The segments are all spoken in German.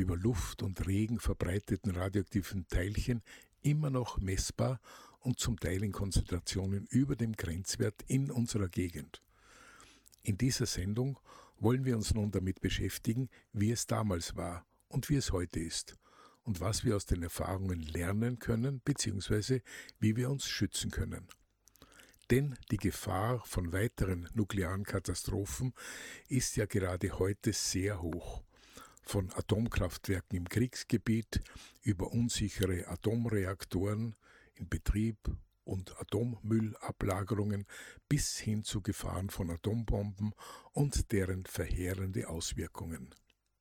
über Luft und Regen verbreiteten radioaktiven Teilchen immer noch messbar und zum Teil in Konzentrationen über dem Grenzwert in unserer Gegend. In dieser Sendung wollen wir uns nun damit beschäftigen, wie es damals war und wie es heute ist und was wir aus den Erfahrungen lernen können bzw. wie wir uns schützen können. Denn die Gefahr von weiteren nuklearen Katastrophen ist ja gerade heute sehr hoch. Von Atomkraftwerken im Kriegsgebiet über unsichere Atomreaktoren in Betrieb und Atommüllablagerungen bis hin zu Gefahren von Atombomben und deren verheerende Auswirkungen.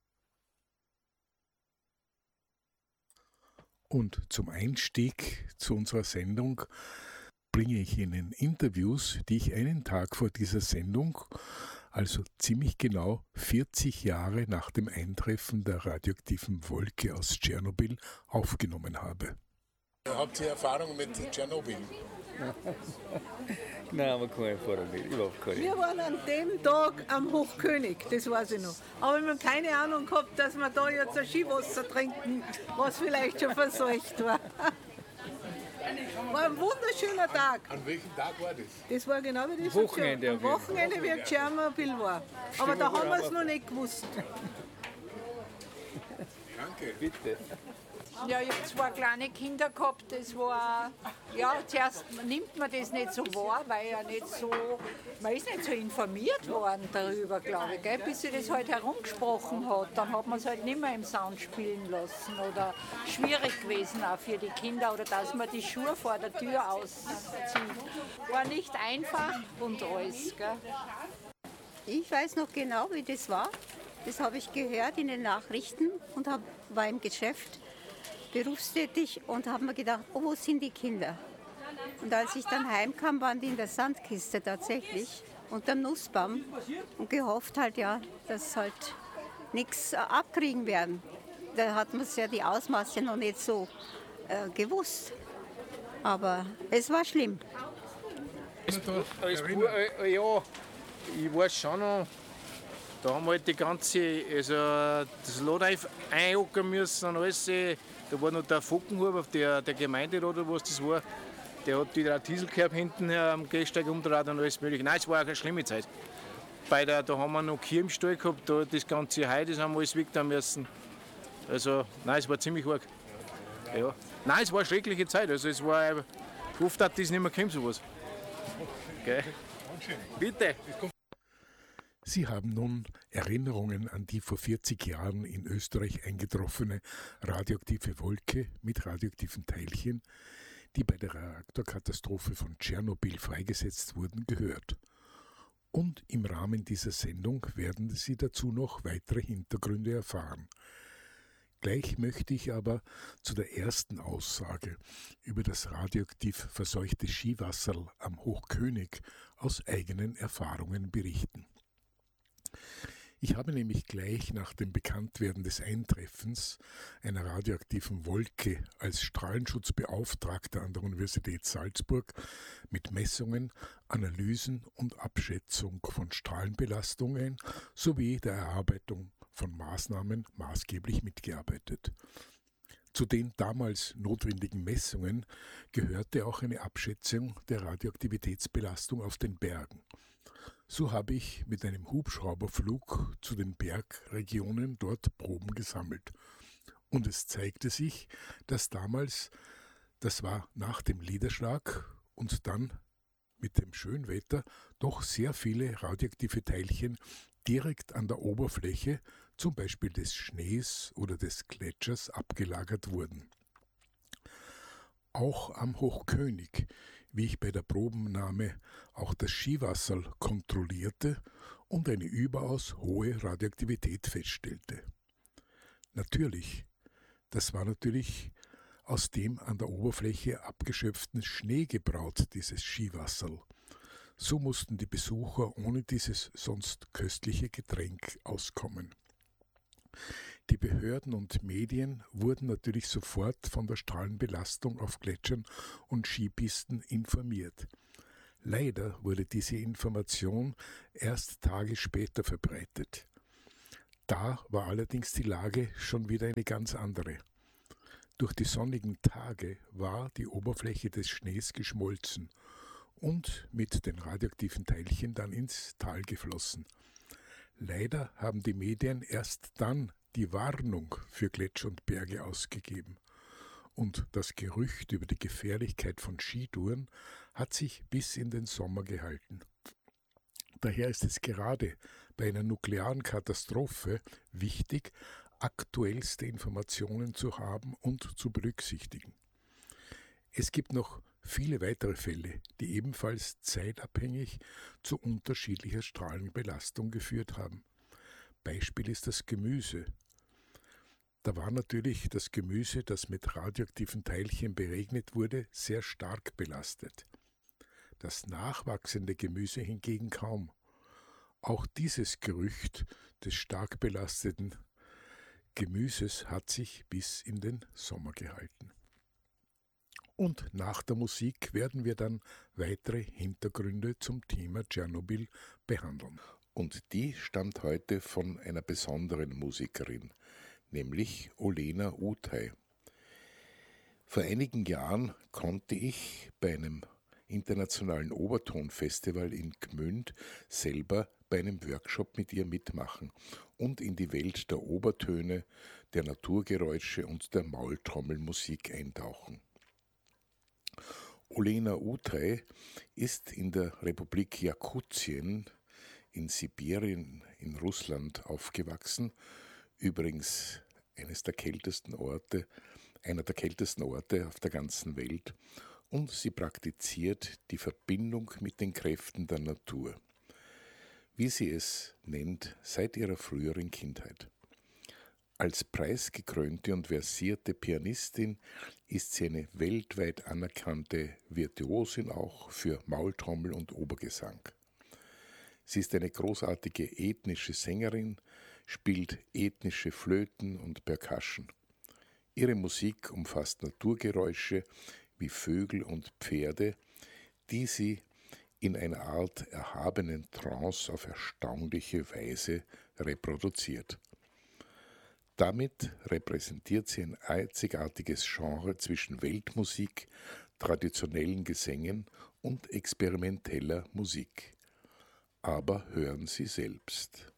Und zum Einstieg zu unserer Sendung bringe ich Ihnen Interviews, die ich einen Tag vor dieser Sendung, also ziemlich genau 40 Jahre nach dem Eintreffen der radioaktiven Wolke aus Tschernobyl, aufgenommen habe. Habt ihr Erfahrung mit Tschernobyl? Nein, aber keine Erfahrung mit, überhaupt keine. Wir waren an dem Tag am Hochkönig, das weiß ich noch. Aber wir haben keine Ahnung gehabt, dass wir da jetzt ein Skiwasser trinken, was vielleicht schon verseucht war. War ein wunderschöner Tag. An welchem Tag war das? Das war genau wie das Wochenende. Am Wochenende, wie Tschernobyl war. Aber da haben wir es noch nicht gewusst. Danke. Bitte. Ja, ich habe 2 kleine Kinder gehabt, das war, ja, zuerst nimmt man das nicht so wahr, weil ja nicht so, man ist nicht so informiert worden darüber, glaube ich, gell? Bis sie das halt herumgesprochen hat, dann hat man es halt nicht mehr im Sound spielen lassen oder schwierig gewesen auch für die Kinder oder dass man die Schuhe vor der Tür auszieht. War nicht einfach und alles, gell? Ich weiß noch genau, wie das war. Das habe ich gehört in den Nachrichten und war im Geschäft berufstätig und habe mir gedacht, oh, wo sind die Kinder? Und als ich dann heimkam, waren die in der Sandkiste tatsächlich unterm Nussbaum und gehofft halt, ja, dass halt nichts abkriegen werden. Da hat man ja die Ausmaße noch nicht so gewusst. Aber es war schlimm. Als Bub, ja, ich weiß schon noch, da haben wir halt die ganze, also das Lodreif einhocken müssen und alles. Da war noch der Fockenhuber, der Gemeinderat oder was das war, der hat wieder einen Dieselkerb hinten am Gehsteig umgedreht und alles mögliche. Nein, es war auch eine schlimme Zeit. Da haben wir noch Kühe im Stall gehabt, da das ganze Heu, das haben wir alles wegnehmen müssen. Also, nein, es war ziemlich arg. Ja. Nein, es war eine schreckliche Zeit, also es war, oft hat das nicht mehr gekommen, sowas. Okay. Bitte. Sie haben nun Erinnerungen an die vor 40 Jahren in Österreich eingetroffene radioaktive Wolke mit radioaktiven Teilchen, die bei der Reaktorkatastrophe von Tschernobyl freigesetzt wurden, gehört. Und im Rahmen dieser Sendung werden Sie dazu noch weitere Hintergründe erfahren. Gleich möchte ich aber zu der ersten Aussage über das radioaktiv verseuchte Skiwasserl am Hochkönig aus eigenen Erfahrungen berichten. Ich habe nämlich gleich nach dem Bekanntwerden des Eintreffens einer radioaktiven Wolke als Strahlenschutzbeauftragter an der Universität Salzburg mit Messungen, Analysen und Abschätzung von Strahlenbelastungen sowie der Erarbeitung von Maßnahmen maßgeblich mitgearbeitet. Zu den damals notwendigen Messungen gehörte auch eine Abschätzung der Radioaktivitätsbelastung auf den Bergen. So habe ich mit einem Hubschrauberflug zu den Bergregionen dort Proben gesammelt. Und es zeigte sich, dass damals, das war nach dem Niederschlag und dann mit dem Schönwetter, doch sehr viele radioaktive Teilchen direkt an der Oberfläche, zum Beispiel des Schnees oder des Gletschers, abgelagert wurden. Auch am Hochkönig, wie ich bei der Probennahme auch das Skiwasser kontrollierte und eine überaus hohe Radioaktivität feststellte. Das war natürlich aus dem an der Oberfläche abgeschöpften Schnee gebraut, dieses Skiwasserl. So mussten die Besucher ohne dieses sonst köstliche Getränk auskommen. Die Behörden und Medien wurden natürlich sofort von der Strahlenbelastung auf Gletschern und Skipisten informiert. Leider wurde diese Information erst Tage später verbreitet. Da war allerdings die Lage schon wieder eine ganz andere. Durch die sonnigen Tage war die Oberfläche des Schnees geschmolzen und mit den radioaktiven Teilchen dann ins Tal geflossen. Leider haben die Medien erst dann die Warnung für Gletscher und Berge ausgegeben. Und das Gerücht über die Gefährlichkeit von Skitouren hat sich bis in den Sommer gehalten. Daher ist es gerade bei einer nuklearen Katastrophe wichtig, aktuellste Informationen zu haben und zu berücksichtigen. Es gibt noch viele weitere Fälle, die ebenfalls zeitabhängig zu unterschiedlicher Strahlenbelastung geführt haben. Beispiel ist das Gemüse. Da war natürlich das Gemüse, das mit radioaktiven Teilchen beregnet wurde, sehr stark belastet. Das nachwachsende Gemüse hingegen kaum. Auch dieses Gerücht des stark belasteten Gemüses hat sich bis in den Sommer gehalten. Und nach der Musik werden wir dann weitere Hintergründe zum Thema Tschernobyl behandeln. Und die stammt heute von einer besonderen Musikerin, nämlich Olena Uthai. Vor einigen Jahren konnte ich bei einem internationalen Obertonfestival in Gmünd selber bei einem Workshop mit ihr mitmachen und in die Welt der Obertöne, der Naturgeräusche und der Maultrommelmusik eintauchen. Olena Uthai ist in der Republik Jakutien in Sibirien in Russland aufgewachsen, übrigens einer der kältesten Orte auf der ganzen Welt, und sie praktiziert die Verbindung mit den Kräften der Natur, wie sie es nennt, seit ihrer früheren Kindheit. Als preisgekrönte und versierte Pianistin ist sie eine weltweit anerkannte Virtuosin auch für Maultrommel und Obergesang. Sie ist eine großartige ethnische Sängerin, spielt ethnische Flöten und Percussion. Ihre Musik umfasst Naturgeräusche wie Vögel und Pferde, die sie in einer Art erhabenen Trance auf erstaunliche Weise reproduziert. Damit repräsentiert sie ein einzigartiges Genre zwischen Weltmusik, traditionellen Gesängen und experimenteller Musik. Aber hören Sie selbst.